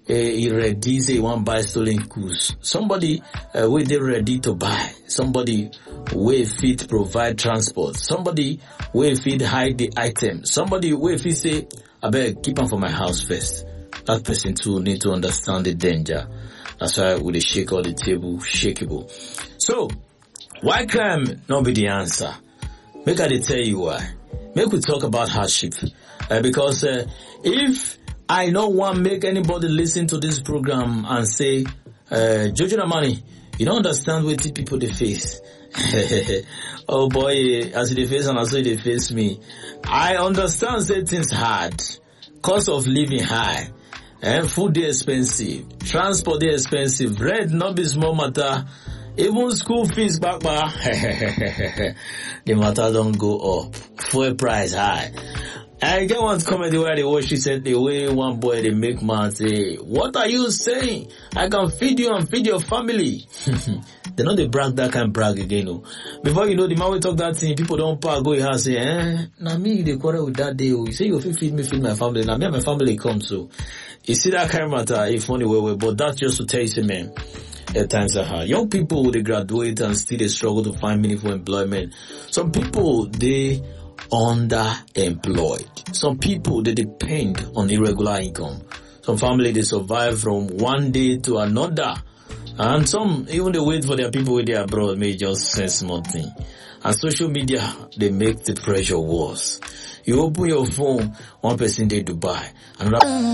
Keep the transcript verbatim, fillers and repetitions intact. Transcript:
he ready say he want buy stolen goods. Somebody uh, where they ready to buy. Somebody where fit provide transport. Somebody where fit hide the item. Somebody where fit say, I beg keep them for my house first. That person too need to understand the danger. That's why we dey shake all the table, shakeable. So, why crime not be the answer? Make I dey tell you why. Make we talk about hardship. Uh, because uh, if I don't want to make anybody listen to this program and say, uh, Jojo Namani, you don't understand what people they face. Oh boy, as they face and as they face me. I understand that things hard. Cost of living high. And food is expensive. Transport is expensive. Rent not be small matter. Even school fees back back. The matter don't go up. Fuel price high. I get one comment where they watch, she said the way one boy they make man say, what are you saying? I can feed you and feed your family. They know they brag that kind of brag again. No. Before you know the man will talk that thing, people don't pack go here and say, eh, now me they quarrel with that day. You say you feed me, feed my family. Now me and my family come so. You see that kind of matter, it's funny way, way, but that's just to tell you, man. At times are hard. Young people they graduate and still they struggle to find meaningful employment. Some people they underemployed. Some people they depend on irregular income. Some family they survive from one day to another. And some even they wait for their people with their abroad may just send small thing. And social media they make the pressure worse. You open your phone, one person they Dubai, another